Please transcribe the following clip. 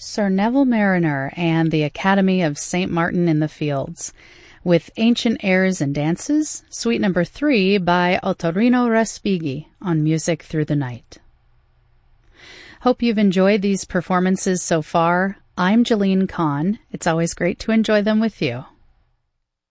Sir Neville Mariner and the Academy of St. Martin in the Fields, with Ancient Airs and Dances, Suite No. 3 by Ottorino Respighi on Music Through the Night. Hope you've enjoyed these performances so far. I'm Jalene Kahn. It's always great to enjoy them with you.